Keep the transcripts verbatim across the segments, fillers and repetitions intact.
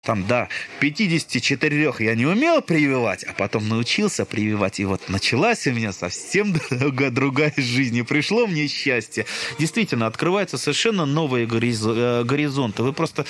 Там до пятидесяти четырёх я не умел прививать, а потом научился прививать. И вот началась у меня совсем другая, другая жизнь. И пришло мне счастье. Действительно, открываются совершенно новые горизонты. Вы просто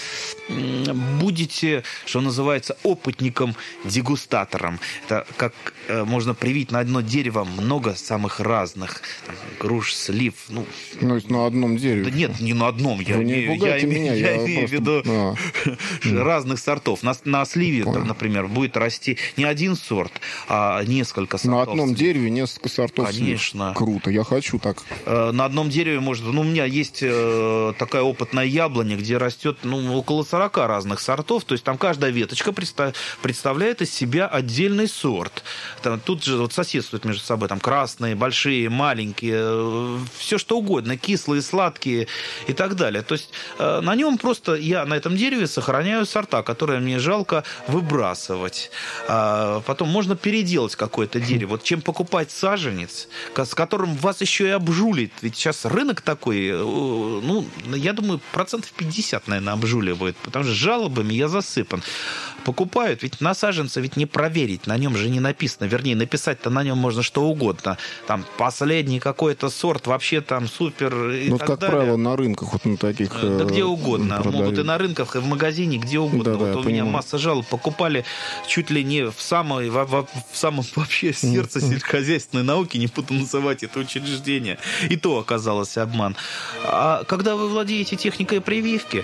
будете, что называется, опытником-дегустатором. Это как можно привить на одно дерево много самых разных. Там, груш, слив. Ну, ну, на одном дереве. Да нет, не на одном. Я, Вы не имею, я, меня, я, я имею просто... в виду а. разных сортов. На, на сливе, Понял. например, будет расти не один сорт, а несколько сортов. На одном слив. дереве несколько сортов. Конечно. Слив. Круто, я хочу так. На одном дереве может... Ну, у меня есть такая опытная яблоня, где растет ну, около сорока разных сортов. То есть там каждая веточка представляет из себя отдельный сорт. Там, тут же вот соседствуют между собой там красные, большие, маленькие, все что угодно, кислые, сладкие и так далее. То есть на нем просто я на этом дереве сохраняю сорта, которые мне жалко выбрасывать. А потом можно переделать какое-то дерево. Вот чем покупать саженец, с которым вас еще и обжулит. Ведь сейчас рынок такой, ну, я думаю, процентов пятьдесят, наверное, обжуливает, потому что жалобами я засыпан. Покупают, ведь на саженце ведь не проверить, на нем же не написано. Вернее, написать-то на нем можно что угодно. Там последний какой-то сорт, вообще там супер и ну, так как далее. правило, на рынках вот на таких... Да где угодно. Продают. Могут и на рынках, и в магазине, где угодно. Да, вот да, у понимаю. меня масса жалоб. Покупали чуть ли не в, самой, в, в, в самом вообще сердце сельскохозяйственной науки, не буду называть это учреждение. И то оказалось обман. А когда вы владеете техникой прививки,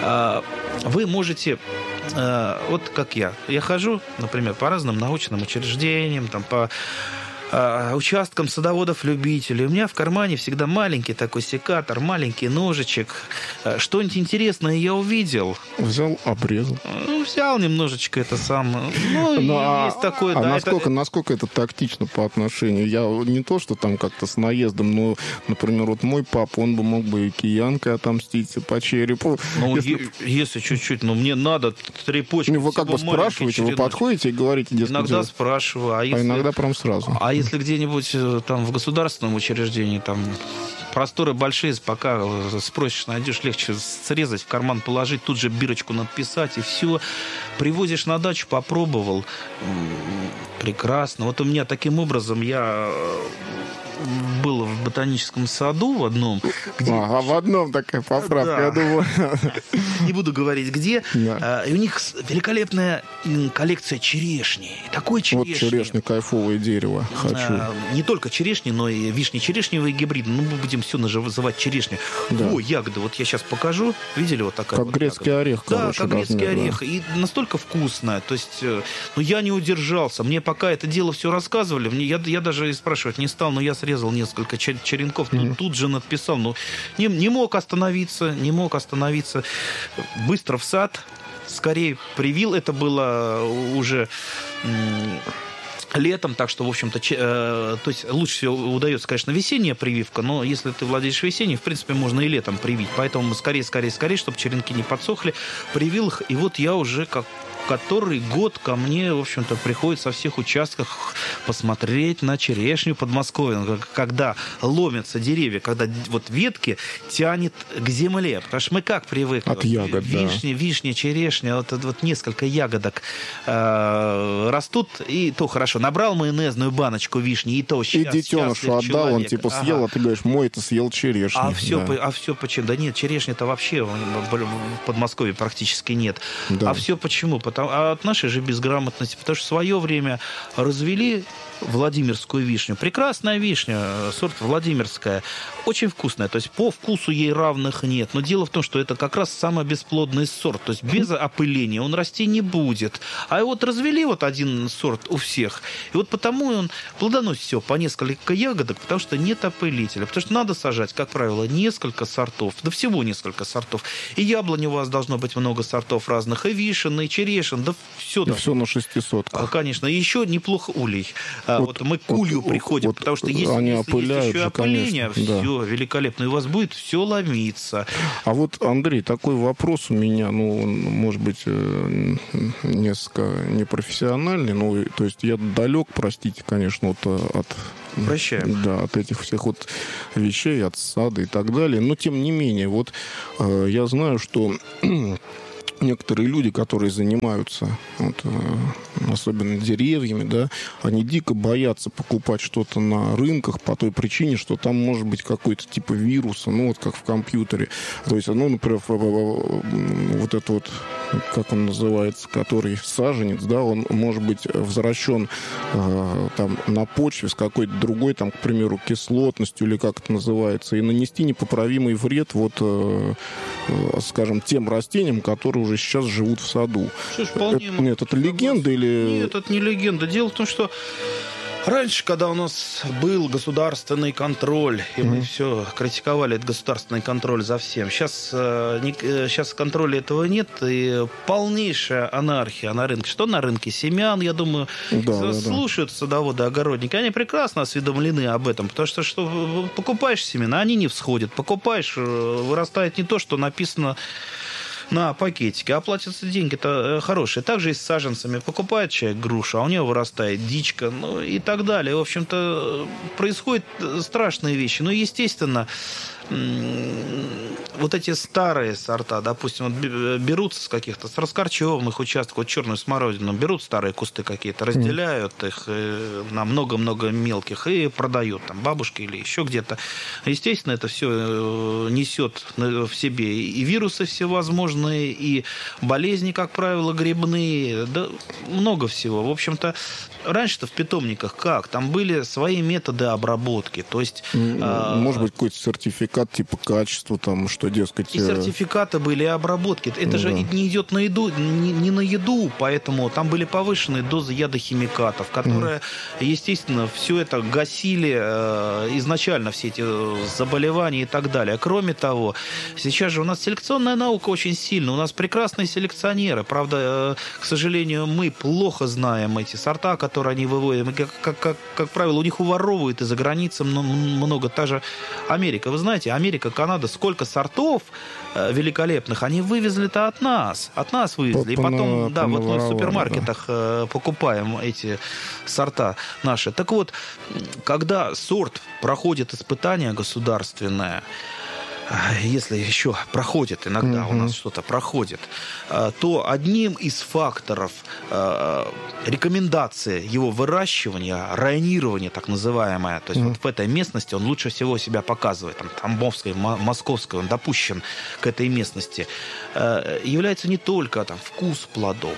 вы можете... Вот как я. Я хожу, например, по разным научным учреждениям, там, по участкам садоводов-любителей. У меня в кармане всегда маленький такой секатор, маленький ножичек. Что-нибудь интересное я увидел. Взял, обрезал. Ну, взял немножечко это самое. Ну, ну есть а, такое. А да, насколько, это... насколько это тактично по отношению? Я не то, что там как-то с наездом, но, например, вот мой папа, он бы мог бы и киянкой отомстить по черепу. Ну, если... если чуть-чуть, но мне надо три почки. Ну, вы как бы спрашиваете, вы подходите и говорите, дескать, иногда делать. Спрашиваю. А, если... а иногда прям сразу. А если где-нибудь там в государственном учреждении, там просторы большие, пока спросишь, найдешь, легче срезать, в карман положить, тут же бирочку написать, и все. Привозишь на дачу, попробовал. Прекрасно. Вот у меня таким образом я... был в ботаническом саду в одном. Где... А, а в одном такая поправка, да. Я думаю. Не буду говорить, где. Да. И у них великолепная коллекция черешни. Такой черешни. Вот черешня, кайфовое дерево. Хочу. Не только черешни, но и вишни-черешневые гибриды. Ну, мы будем все называть черешню. Да. О, ягоды. Вот я сейчас покажу. Видели вот такая Как вот грецкий ягода? орех. Да, как грецкий размер, орех. Да. И настолько вкусная. То есть, ну, я не удержался. Мне пока это дело все рассказывали, мне, я, я даже и спрашивать не стал, но я срезал несколько черенков, mm-hmm. тут, тут же написал. Ну, не, не мог остановиться, не мог остановиться. Быстро в сад, скорее привил. Это было уже м- летом, так что, в общем-то, че, э, то есть лучше всего удается, конечно, весенняя прививка, но если ты владеешь весенней, в принципе, можно и летом привить. Поэтому мы скорее, скорее, скорее, чтобы черенки не подсохли, привил их. И вот я уже как который год ко мне, в общем-то, приходит со всех участков посмотреть на черешню Подмосковья. Когда ломятся деревья, когда вот ветки тянет к земле. Потому что мы как привыкли? От ягод, вишня, да. Вишня, черешня, вот, вот несколько ягодок э, растут, и то хорошо. Набрал майонезную баночку вишни, и то счастлив, и детенышу отдал, человек. Он типа съел, ага. А ты говоришь, мой это съел черешню. А все, да. а все почему? Да нет, черешни-то вообще в Подмосковье практически нет. Да. А все почему? А от нашей же безграмотности, потому что в свое время развели владимирскую вишню. Прекрасная вишня, сорт владимирская. Очень вкусная. То есть по вкусу ей равных нет. Но дело в том, что это как раз самый бесплодный сорт. То есть без опыления он расти не будет. А вот развели вот один сорт у всех. И вот потому он плодоносит всего по несколько ягодок, потому что нет опылителя. Потому что надо сажать, как правило, несколько сортов. Да всего несколько сортов. И яблони у вас должно быть много сортов разных. И вишен, и черешен. Да все. И да. Все на шестисотках. А, конечно. И еще неплохо улей. Вот, вот мы к улью вот, приходим, вот, потому что если, они если опыляют есть еще же, опыление, конечно, все да. великолепно. И у вас будет все ломиться. А вот, Андрей, такой вопрос у меня, ну, может быть, несколько непрофессиональный, ну, то есть я далек, простите, конечно, от... от Прощаем. Да, от этих всех вот вещей, от сада и так далее. Но, тем не менее, вот э, я знаю, что... некоторые люди, которые занимаются вот, особенно деревьями, да, они дико боятся покупать что-то на рынках по той причине, что там может быть какой-то типа вируса, ну вот как в компьютере. То есть, ну, например, вот это вот, как он называется, который саженец, да, он может быть возвращен э, там на почве с какой-то другой, там, к примеру, кислотностью или как это называется, и нанести непоправимый вред вот, э, э, скажем, тем растениям, которые уже сейчас живут в саду. Что ж, вполне это, нет, это легенда или... Нет, это не легенда. Дело в том, что раньше, когда у нас был государственный контроль, и мы mm-hmm. все критиковали этот государственный контроль за всем, сейчас, э, не, э, сейчас контроля этого нет, и полнейшая анархия на рынке. Что на рынке семян, я думаю, да, слушают да, да. садоводы, огородники, они прекрасно осведомлены об этом, потому что, что покупаешь семена, они не всходят, покупаешь, вырастает не то, что написано на пакетике, а платятся деньги-то хорошие. Также и с саженцами. Покупает человек грушу, а у него вырастает дичка, ну и так далее. В общем-то, происходят страшные вещи. Ну, естественно, вот эти старые сорта, допустим, вот берутся с каких-то, с раскорчеванных участков, вот черную смородину, берут старые кусты какие-то, разделяют их на много-много мелких и продают там бабушке или еще где-то. Естественно, это все несет в себе и вирусы всевозможные, и болезни, как правило, грибные, да много всего. В общем-то, раньше-то в питомниках как? Там были свои методы обработки, то есть... Может быть, какой-то сертификат типа качества, там, что, дескать... И сертификаты были, и обработки. Это ну, же да. не идет на еду, не, не на еду, поэтому там были повышенные дозы ядохимикатов, которые, mm. естественно, все это гасили э, изначально, все эти заболевания и так далее. Кроме того, сейчас же у нас селекционная наука очень сильна, у нас прекрасные селекционеры. Правда, э, к сожалению, мы плохо знаем эти сорта, которые они выводят. Как, как, как, как правило, у них уворовывают из-за границы много. Та же Америка. Вы знаете, Америка, Канада, сколько сортов э, великолепных они вывезли-то от нас. От нас вывезли. По, и потом, по, да, по вот мы в супермаркетах да. э, покупаем эти сорта наши. Так вот, когда сорт проходит испытание государственное, если еще проходит, иногда угу. у нас что-то проходит, то одним из факторов рекомендации его выращивания, районирования, так называемое, то есть угу. вот в этой местности он лучше всего себя показывает, там, Тамбовской, Московской, он допущен к этой местности, является не только там, вкус плодов,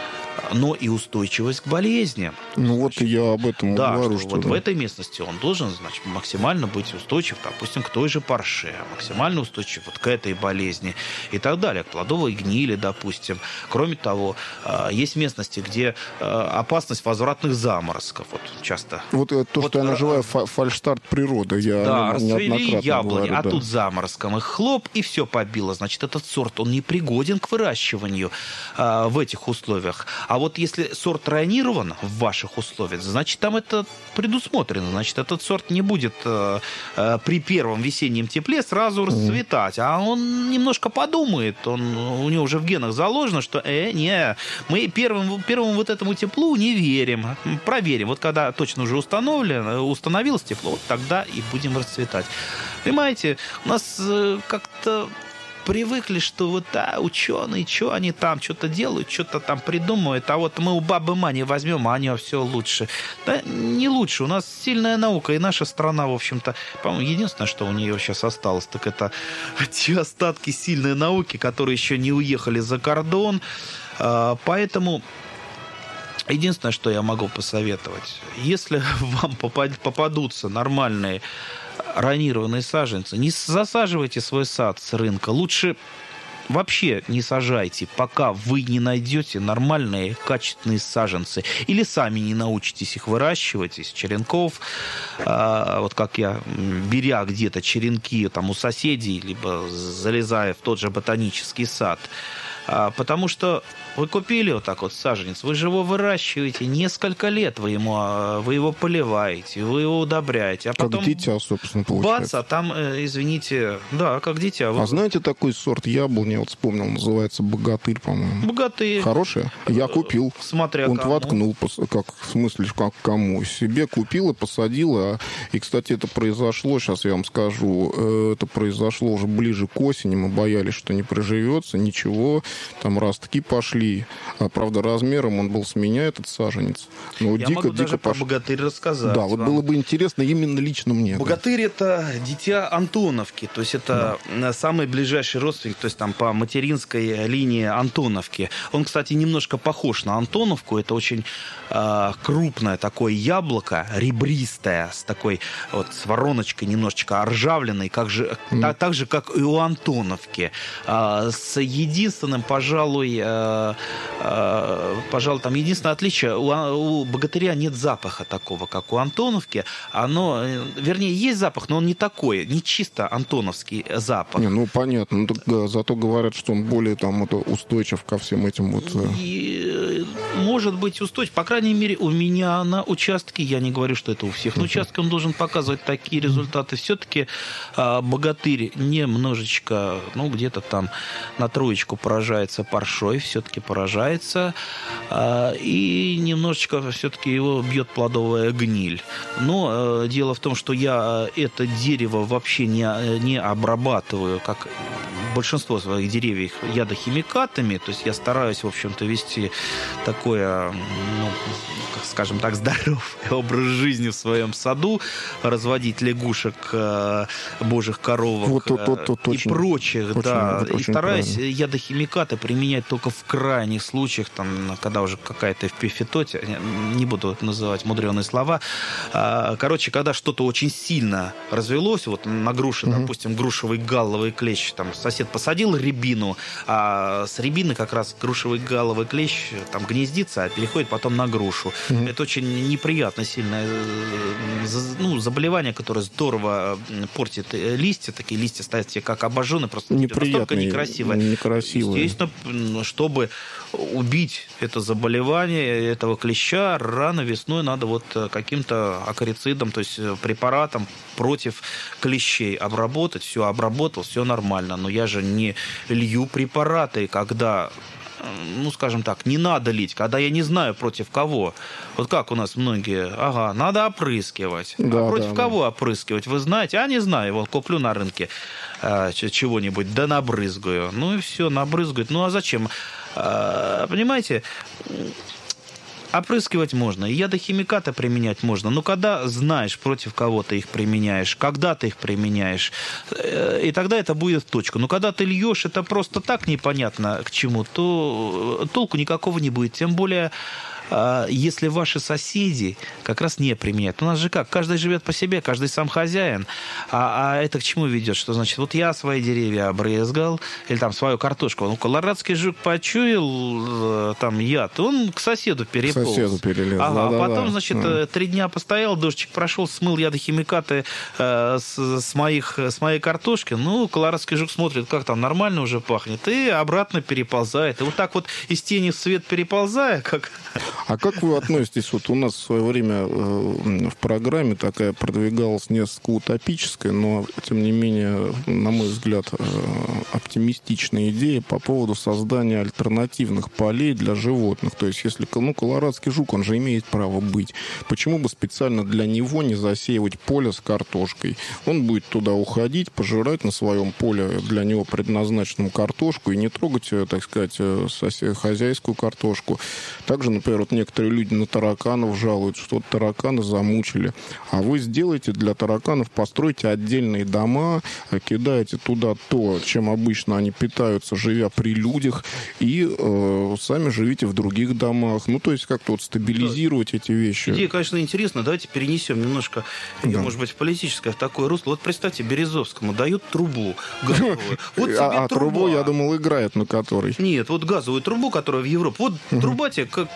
но и устойчивость к болезням. Ну вот я об этом да, говорю. Что что вот да. в этой местности он должен, значит, максимально быть устойчив, допустим, к той же парше, максимально устойчив вот к этой болезни и так далее, к плодовой гнили, допустим. Кроме того, есть местности, где опасность возвратных заморозков. Вот часто. Вот то, вот, что я называю фальштарт природы. Я да, расцвели яблони, говорю, а да. тут заморозком их хлоп, и все побило. Значит, этот сорт, он не пригоден к выращиванию а, в этих условиях. А вот если сорт районирован в ваших условиях, значит, там это предусмотрено. Значит, этот сорт не будет э, э, при первом весеннем тепле сразу расцветать. А он немножко подумает. Он, у него уже в генах заложено, что э, не, мы первым, первому вот этому теплу не верим. Проверим. Вот когда точно уже установлено, установилось тепло, вот тогда и будем расцветать. Понимаете, у нас э, как-то... привыкли, что вот, да, ученые, что они там что-то делают, что-то там придумывают, а вот мы у бабы Мани возьмем, а у нее все лучше. Да не лучше. У нас сильная наука, и наша страна, в общем-то, по-моему, единственное, что у нее сейчас осталось, так это те остатки сильной науки, которые еще не уехали за кордон. Поэтому единственное, что я могу посоветовать, если вам попадутся нормальные ранированные саженцы, не засаживайте свой сад с рынка. Лучше вообще не сажайте, пока вы не найдете нормальные, качественные саженцы. Или сами не научитесь их выращивать из черенков. А, вот как я, беря где-то черенки там, у соседей, либо залезая в тот же ботанический сад. А, потому что Вы купили вот так вот саженец, вы же его выращиваете несколько лет, вы, ему, вы его поливаете, вы его удобряете. А потом, как дитя, собственно, получается. Бац, а там, извините, да, как дитя. А знаете такой сорт яблони, я вот вспомнил, называется «Богатырь», по-моему. «Богатырь». Хорошая? Я купил. Смотря Он кому. воткнул, как, в смысле, как кому? Себе купил и посадил. А, и, кстати, это произошло, сейчас я вам скажу, это произошло уже ближе к осени, мы боялись, что не приживется, ничего, там ростки пошли. А, правда, размером он был с меня, этот саженец. Но я дико, могу дико даже пош... про «Богатырь» рассказать. Да, вот вам. было бы интересно именно лично мне. «Богатырь» — это дитя Антоновки, то есть это да. самый ближайший родственник, то есть там по материнской линии Антоновки. Он, кстати, немножко похож на Антоновку, это очень э, крупное такое яблоко, ребристое, с такой вот с вороночкой немножечко оржавленной, как же, mm. так, так же, как и у Антоновки. Э, с единственным, пожалуй, э, э, пожалуй, там единственное отличие, у, у «Богатыря» нет запаха такого, как у Антоновки. Оно, вернее, есть запах, но он не такой, не чисто антоновский запах. Не, ну, понятно. Ну, так, да, зато говорят, что он более там, это, устойчив ко всем этим вот... И, может быть, устойчив. По крайней мере, у меня на участке, я не говорю, что это у всех, на участке он должен показывать такие результаты. Все-таки а, «Богатырь» немножечко, ну, где-то там на троечку поражается паршой, все-таки поражается. А, и немножечко все-таки его бьет плодовая гниль. Но а, дело в том, что я это дерево вообще не, не обрабатываю, как большинство своих деревьев, ядохимикатами. То есть я стараюсь, в общем-то, вести такое, ну, скажем так, здоровый образ жизни в своем саду, разводить лягушек, божьих коровок вот, вот, вот, вот, и очень, прочих. очень, Да. вот, и очень стараюсь правильно. ядохимикаты применять только в крайних случаях, там, когда уже какая-то эпифитоте, не буду называть мудреные слова. Короче, когда что-то очень сильно развелось, вот на груше, угу. допустим, грушевый галловый клещ, там сосед посадил рябину, а с рябины как раз грушевый галловый клещ там гнездится, а переходит потом на грушу. Угу. Это очень неприятно, сильное ну, заболевание, которое здорово портит листья. Такие листья стоят себе как обожженные, просто настолько некрасивые. Некрасивые. Естественно, чтобы убить это заболевание, этого клеща, рано весной надо вот каким-то акарицидом, то есть препаратом против клещей обработать. Все обработал, все нормально. Но я же не лью препараты, когда... ну, скажем так, не надо лить, когда я не знаю, против кого. Вот как у нас многие, ага, надо опрыскивать. Да, а против да, кого да. опрыскивать? Вы знаете? А не знаю, вот куплю на рынке а, чего-нибудь, да набрызгаю. Ну и все, набрызгают. Ну а зачем? А, понимаете... Опрыскивать можно, и ядохимикаты применять можно. Но когда знаешь, против кого ты их применяешь, когда ты их применяешь, и тогда это будет в точку. Но когда ты льешь это просто так непонятно к чему, то толку никакого не будет. Тем более, если ваши соседи как раз не применяют. У нас же как? Каждый живет по себе, каждый сам хозяин. А, а это к чему ведет? Что значит, вот я свои деревья обрезгал, или там свою картошку. Ну, колорадский жук почуял там яд, он к соседу переполз. К соседу перелез. Ага, да, а да, потом, да. значит, да. три дня постоял, дождичек прошел, смыл ядохимикаты э, с, с, моих, с моей картошки. Ну, колорадский жук смотрит, как там нормально уже пахнет, и обратно переползает. И вот так вот из тени в свет переползая, как... А как вы относитесь? Вот у нас в свое время э, в программе такая продвигалась несколько утопическая, но, тем не менее, на мой взгляд, э, оптимистичная идея по поводу создания альтернативных полей для животных. То есть, если, ну, колорадский жук, он же имеет право быть. Почему бы специально для него не засеивать поле с картошкой? Он будет туда уходить, пожирать на своем поле для него предназначенную картошку и не трогать, так сказать, хозяйскую картошку. Также, например, вот некоторые люди на тараканов жалуют, что тараканы замучили. А вы сделаете для тараканов, постройте отдельные дома, кидаете туда то, чем обычно они питаются, живя при людях, и э, сами живите в других домах. Ну, то есть как-то вот стабилизировать да. эти вещи. Идея, конечно, интересна. Давайте перенесем немножко, да. может быть, в политическое, в такое русло. Вот представьте, Березовскому дают трубу газовую. Вот тебе а, а труба. трубу, я думал, играет на которой. Нет, вот газовую трубу, которая в Европе. Вот труба тебе, как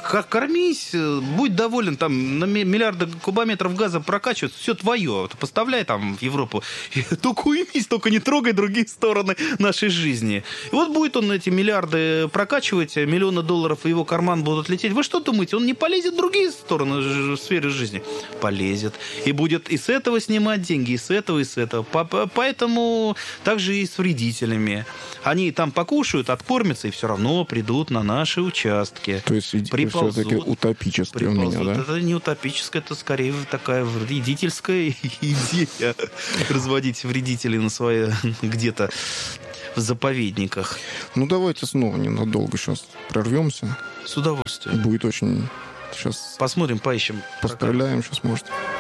кормись, будь доволен, там на миллиарды кубометров газа прокачиваются, все твое. Поставляй там в Европу. И только уймись, только не трогай другие стороны нашей жизни. И вот будет он эти миллиарды прокачивать, миллионы долларов в его карман будут лететь. Вы что думаете, он не полезет в другие стороны сферы жизни? Полезет. И будет и с этого снимать деньги, и с этого, и с этого. Поэтому также и с вредителями. Они там покушают, откормятся, и все равно придут на наши участки. То есть все-таки утопическое у меня, да? Это не утопическое, это скорее такая вредительская идея. Разводить вредителей на свои где-то в заповедниках. Ну, давайте снова ненадолго сейчас прорвемся. С удовольствием. Будет очень... Сейчас посмотрим, поищем. Постреляем сейчас, может.